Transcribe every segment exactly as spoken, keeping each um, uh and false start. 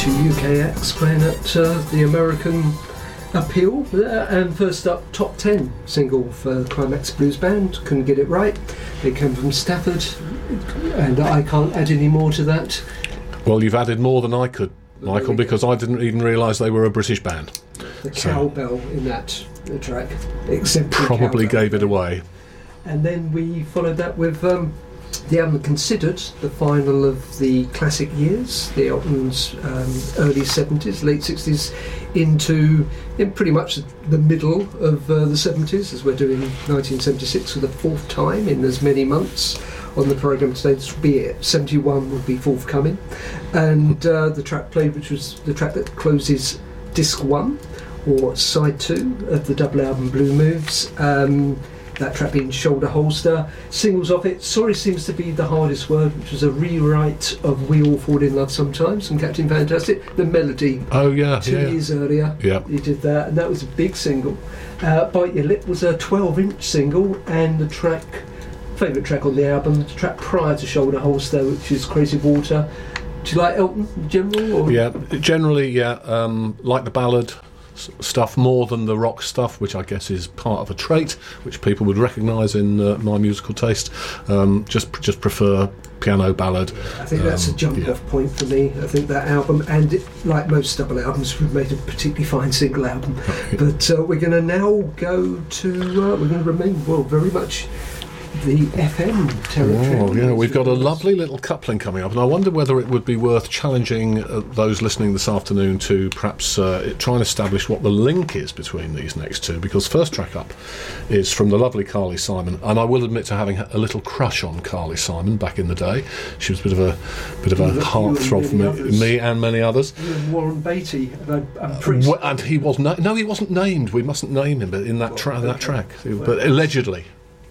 two U K acts playing at uh, the American Appeal, uh, and first up, top ten single for Climax Blues Band. Couldn't get it right. They come from Stafford, and I can't add any more to that. Well, you've added more than I could, Michael, because I didn't even realise they were a British band. The cowbell so, in that the track, except probably gave it away. And then we followed that with um, the album considered the final of the classic years, the Elton's um, early seventies, late sixties, into in pretty much the middle of uh, the seventies, as we're doing nineteen seventy-six for the fourth time in as many months on the programme today. This will be it. seventy-one will be forthcoming. And uh, the track played, which was the track that closes disc one, or side two of the double album Blue Moves. Um, that track being Shoulder Holster. Singles off it, Sorry seems to be the hardest word, which was a rewrite of We All Fall in Love Sometimes from Captain Fantastic. The melody. Oh yeah, two yeah. years earlier. Yeah. He did that, and that was a big single. Uh, Bite Your Lip was a twelve inch single, and the track, favourite track on the album, the track prior to Shoulder Holster, which is Crazy Water. Do you like Elton in general? Or? Yeah, generally, yeah. Um, like the ballad stuff more than the rock stuff, which I guess is part of a trait which people would recognise in uh, my musical taste. Um, just just prefer piano ballad. I think that's um, a jump yeah. off point for me. I think that album, and it, like most double albums, we've made a particularly fine single album. But uh, we're going to now go to uh, we're going to remain well very much the F M territory. Oh, yeah, we've got a lovely little coupling coming up, and I wonder whether it would be worth challenging uh, those listening this afternoon to perhaps uh, try and establish what the link is between these next two, because first track up is from the lovely Carly Simon, and I will admit to having a little crush on Carly Simon back in the day. She was a bit of a bit of a heartthrob for me, me and many others. You and Warren Beatty, and I, I'm pretty uh, well, and he was na- no, he wasn't named. We mustn't name him, but in that, tra- well, okay. that track, well, but allegedly.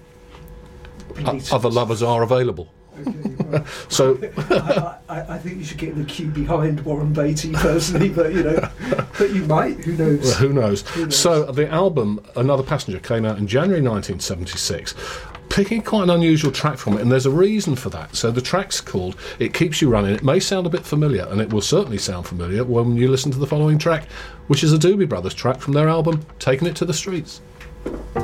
Uh, other lovers are available. Okay, well, so I, I, I think you should get in the queue behind Warren Beatty personally, but you know, but you might. Who knows? Well, who knows? Who knows? So the album Another Passenger came out in January nineteen seventy-six. Picking quite an unusual track from it, and there's a reason for that. So the track's called It Keeps You Running. It may sound a bit familiar, and it will certainly sound familiar when you listen to the following track, which is a Doobie Brothers track from their album Taking It to the Streets.